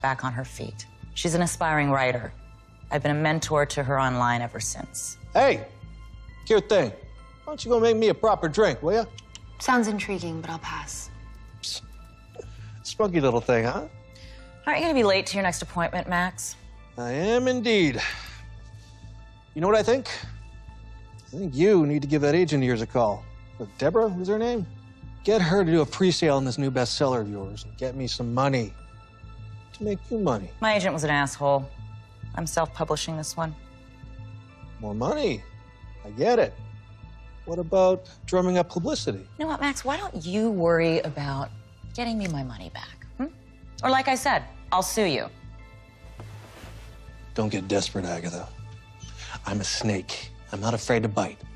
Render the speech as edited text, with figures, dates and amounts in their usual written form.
back on her feet. She's an aspiring writer. I've been a mentor to her online ever since. Hey, cute thing. Why don't you go make me a proper drink, will ya? Sounds intriguing, but I'll pass. Psst. Spunky little thing, huh? Aren't you gonna be late to your next appointment, Max? I am indeed. You know what I think? I think you need to give that agent of yours a call. Deborah was her name? Get her to do a pre-sale on this new bestseller of yours and get me some money to make you money. My agent was an asshole. I'm self-publishing this one. More money? I get it. What about drumming up publicity? You know what, Max? Why don't you worry about getting me my money back? Or like I said, I'll sue you. Don't get desperate, Agatha. I'm a snake. I'm not afraid to bite.